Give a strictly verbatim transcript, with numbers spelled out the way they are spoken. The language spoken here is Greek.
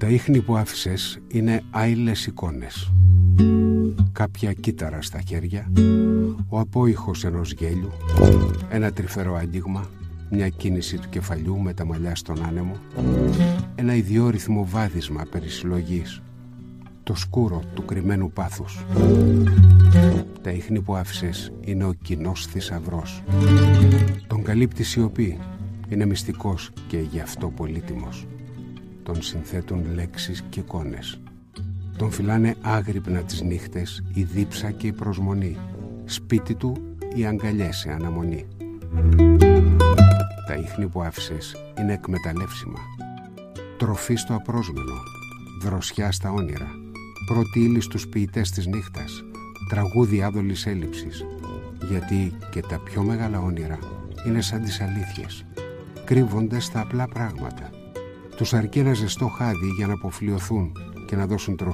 ίχνη που άφησες είναι άειλες εικόνες. Κάποια κύτταρα στα χέρια, ο απόϊχος ενός γέλιου, ένα τρυφερό άγγιγμα, μια κίνηση του κεφαλιού με τα μαλλιά στον άνεμο, ένα ιδιόρυθμο βάδισμα περισυλλογής, το σκούρο του κρυμμένου πάθους. Τα ίχνη που άφησες είναι ο κοινός θησαυρός. Τον καλύπτει σιωπή, είναι μυστικός και γι' αυτό πολύτιμος. Τον συνθέτουν λέξεις και εικόνες. Τον φυλάνε άγρυπνα τις νύχτες η δίψα και η προσμονή. Σπίτι του οι αγκαλιές σε αναμονή. Τα ίχνη που άφησες είναι εκμεταλλεύσιμα. Τροφή στο απρόσμενο, δροσιά στα όνειρα, πρώτη ύλη στους ποιητές της νύχτας, τραγούδι άδολης έλλειψης. Γιατί και τα πιο μεγάλα όνειρα είναι σαν τις αλήθειες. Κρύβονται στα απλά πράγματα. Τους αρκεί ένα ζεστό χάδι για να αποφλιωθούν και να δώσουν τροφή